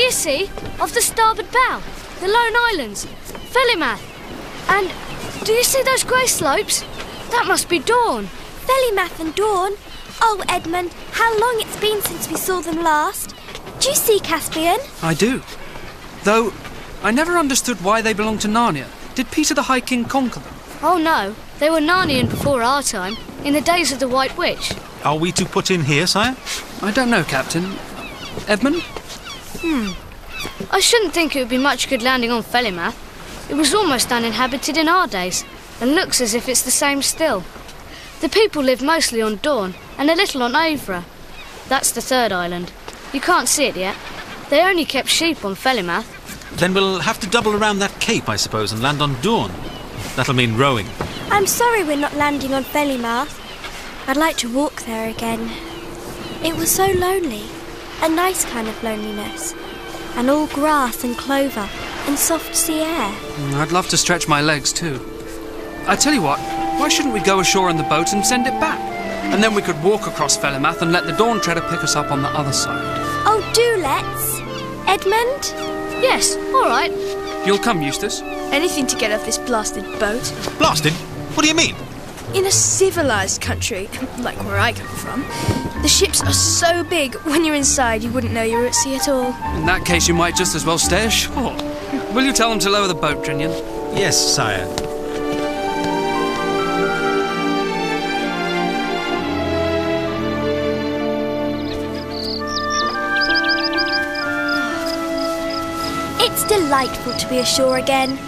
you see? Off the starboard bow. The Lone Islands. Felimath. And do you see those grey slopes? That must be Dawn. Felimath and Dawn? Oh, Edmund, how long it's been since we saw them last. Do you see Caspian? I do. Though, I never understood why they belong to Narnia. Did Peter the High King conquer them? Oh no, they were Narnian before our time, in the days of the White Witch. Are we to put in here, sire? I don't know, Captain. Edmund? I shouldn't think it would be much good landing on Felimath. It was almost uninhabited in our days, and looks as if it's the same still. The people live mostly on Dawn, and a little on Avra. That's the third island. You can't see it yet. They only kept sheep on Felimath. Then we'll have to double around that cape, I suppose, and land on Dawn. That'll mean rowing. I'm sorry we're not landing on Felimath. I'd like to walk there again. It was so lonely. A nice kind of loneliness. And all grass and clover and soft sea air. I'd love to stretch my legs too. I tell you what, why shouldn't we go ashore in the boat and send it back? And then we could walk across Felimath and let the Dawn Treader pick us up on the other side. Oh, do let's. Edmund? Yes, all right. You'll come, Eustace? Anything to get off this blasted boat. Blasted? What do you mean? In a civilised country, like where I come from, the ships are so big, when you're inside you wouldn't know you were at sea at all. In that case, you might just as well stay ashore. Will you tell them to lower the boat, Drinian? Yes, sire. It's delightful to be ashore again.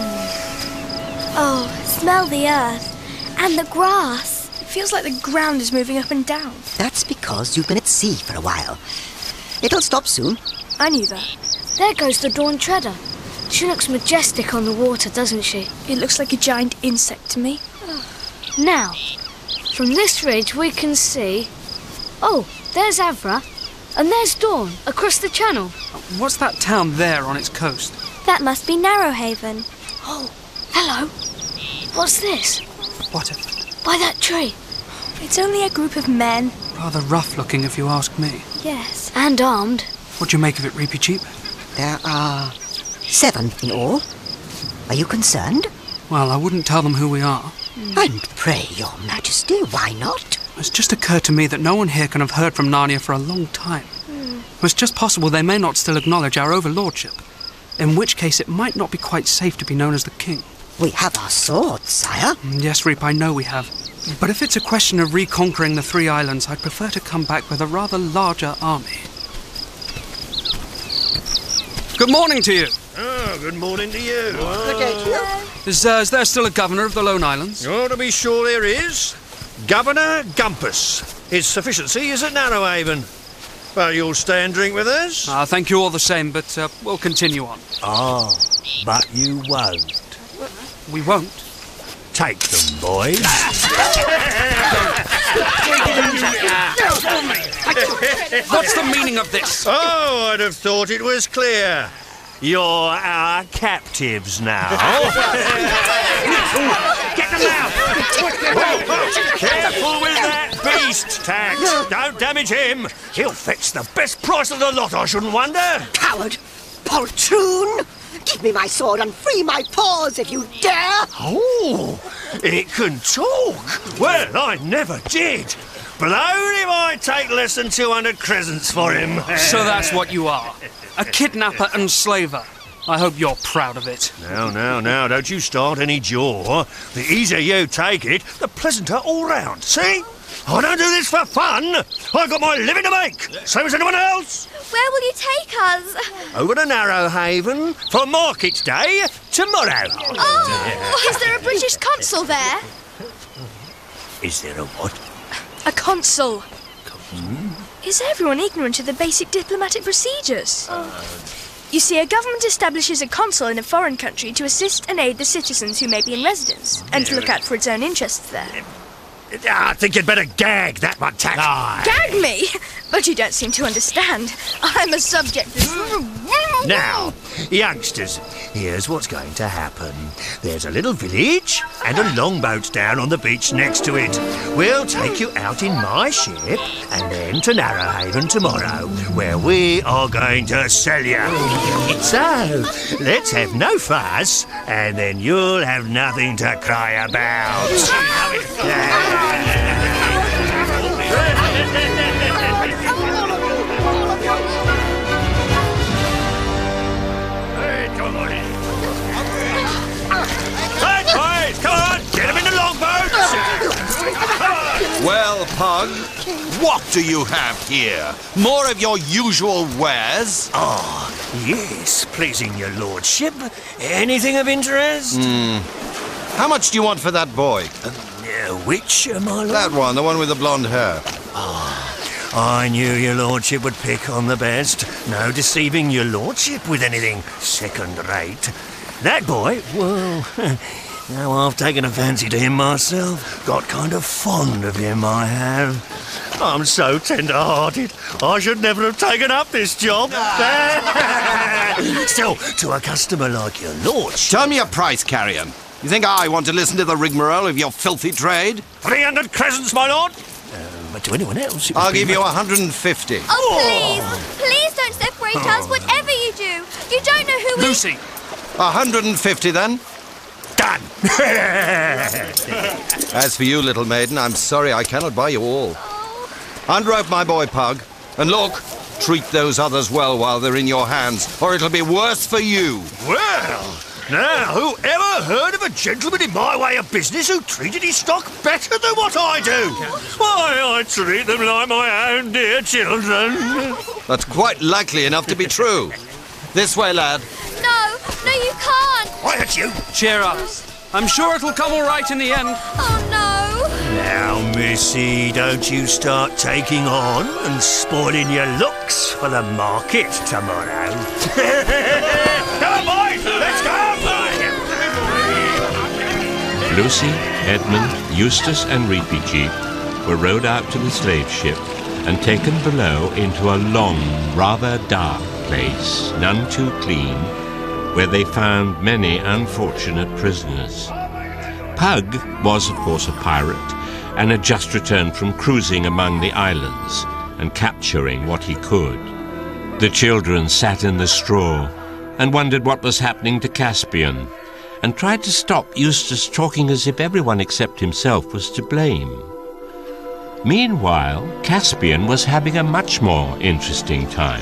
Oh, smell the earth and the grass. It feels like the ground is moving up and down. That's because you've been at sea for a while. It'll stop soon. I knew that. There goes the Dawn Treader. She looks majestic on the water, doesn't she? It looks like a giant insect to me. Now, from this ridge we can see... Oh, there's Avra. And there's Dawn, across the channel. What's that town there on its coast? That must be Narrowhaven. Oh, hello. What's this? What By that tree. It's only a group of men. rather rough looking if you ask me. Yes. And armed. What do you make of it, Reapy Cheap? There are 7 in all. Are you concerned? Well, I wouldn't tell them who we are. And pray, Your Majesty, why not? It's just occurred to me that no one here can have heard from Narnia for a long time. It's just possible they may not still acknowledge our overlordship, in which case it might not be quite safe to be known as the king. We have our swords, sire. Yes, Reap, I know we have. But if it's a question of reconquering the 3 islands, I'd prefer to come back with a rather larger army. Good morning to you. Oh, good morning to you. Is there still a governor of the Lone Islands? Oh, to be sure there is. Governor Gumpus. His sufficiency is at Narrowhaven. Well, you'll stay and drink with us? Thank you all the same, but we'll continue on. Oh, but you won't. We won't. Take them, boys. What's the meaning of this? Oh, I'd have thought it was clear. You're our captives now. Get them out! Careful with that beast, Tax. Don't damage him. He'll fetch the best price of the lot, I shouldn't wonder. Coward! Poltroon! Give me my sword and free my paws if you dare! Oh, it can talk. Well, I never did. Blowed if I take less than 200 crescents for him. So that's what you are. A kidnapper and slaver. I hope you're proud of it. Now, don't you start any jaw. The easier you take it, the pleasanter all round. See? I don't do this for fun. I've got my living to make. Same as anyone else. Where will you take us? Over to Narrowhaven for Market Day tomorrow. Oh, is there a British consul there? Is there a what? A consul. Is everyone ignorant of the basic diplomatic procedures? You see, a government establishes a consul in a foreign country to assist and aid the citizens who may be in residence, and to look out for its own interests there. I think you'd better gag that one, Tack. Gag me? But you don't seem to understand. I'm a subject. Now, youngsters, here's what's going to happen. There's a little village and a longboat down on the beach next to it. We'll take you out in my ship and then to Narrowhaven tomorrow, where we are going to sell you. So, let's have no fuss, and then you'll have nothing to cry about. Well, Pug, what do you have here? More of your usual wares? Ah, yes, pleasing your lordship. Anything of interest? How much do you want for that boy? Which, my lord? That one, the one with the blonde hair. I knew your lordship would pick on the best. No deceiving your lordship with anything second-rate. That boy, well, now I've taken a fancy to him myself. Got kind of fond of him, I have. I'm so tender-hearted. I should never have taken up this job. Still, to a customer like your lordship... Tell me a price, Carrion. You think I want to listen to the rigmarole of your filthy trade? 300 crescents, my lord. But to anyone else... I'll give you 150. Oh, please! Please don't separate us, whatever you do. You don't know who Lucy! 150 then. Done. As for you, little maiden, I'm sorry I cannot buy you all. Unrope my boy, Pug. And look, treat those others well while they're in your hands, or it'll be worse for you. Well, now, who ever heard of a gentleman in my way of business who treated his stock better than what I do? Why, I treat them like my own dear children. That's quite likely enough to be true. This way, lad. No, you can't. Quiet, you. Cheer up. I'm sure it'll come all right in the end. Oh, no. Now, missy, don't you start taking on and spoiling your looks for the market tomorrow. Come on, boys, let's go! Lucy, Edmund, Eustace and Reepicheep were rowed out to the slave ship and taken below into a long, rather dark place, none too clean, where they found many unfortunate prisoners. Pug was, of course, a pirate and had just returned from cruising among the islands and capturing what he could. The children sat in the straw and wondered what was happening to Caspian, and tried to stop Eustace talking as if everyone except himself was to blame. Meanwhile, Caspian was having a much more interesting time.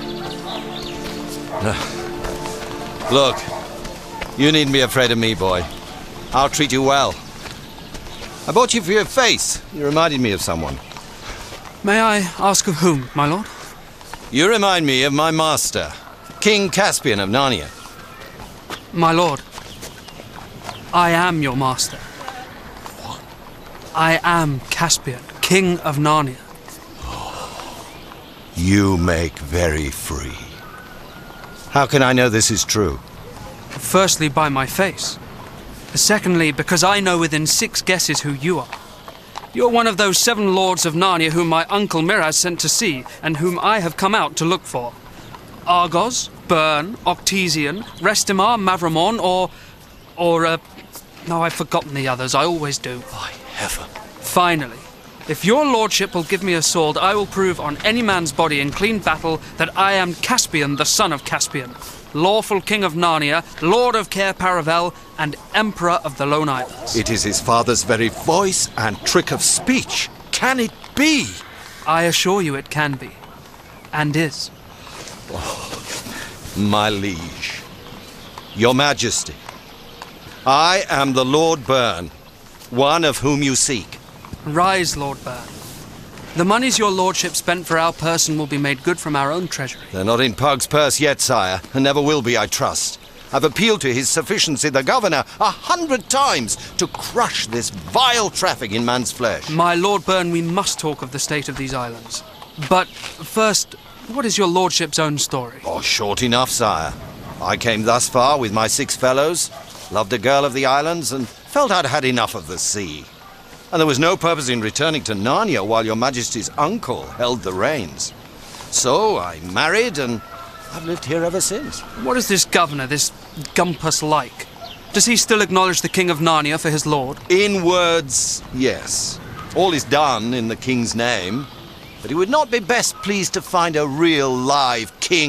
Look, you needn't be afraid of me, boy. I'll treat you well. I bought you for your face. You reminded me of someone. May I ask of whom, my lord? You remind me of my master, King Caspian of Narnia. My lord, I am your master. What? I am Caspian, King of Narnia. You make very free. How can I know this is true? Firstly, by my face. Secondly, because I know within 6 guesses who you are. You're one of those 7 lords of Narnia whom my uncle Miraz sent to sea, and whom I have come out to look for. Argos, Bern, Octesian, Restimar, Mavramon, no, I've forgotten the others, I always do. By heaven. Finally, if your lordship will give me a sword, I will prove on any man's body in clean battle that I am Caspian, the son of Caspian, lawful king of Narnia, lord of Cair Paravel, and emperor of the Lone Islands. It is his father's very voice and trick of speech. Can it be? I assure you it can be, and is. My liege, your majesty, I am the Lord Bern, one of whom you seek. Rise, Lord Bern. The monies your lordship spent for our person will be made good from our own treasury. They're not in Pug's purse yet, sire, and never will be, I trust. I've appealed to His Sufficiency, the Governor, 100 times to crush this vile traffic in man's flesh. My Lord Bern, we must talk of the state of these islands. But first, what is your lordship's own story? Oh, short enough, sire. I came thus far with my 6 fellows, loved a girl of the islands, and felt I'd had enough of the sea. And there was no purpose in returning to Narnia while your majesty's uncle held the reins. So I married and I've lived here ever since. What is this governor, this Gumpus, like? Does he still acknowledge the King of Narnia for his lord? In words, yes. All is done in the king's name. But he would not be best pleased to find a real live king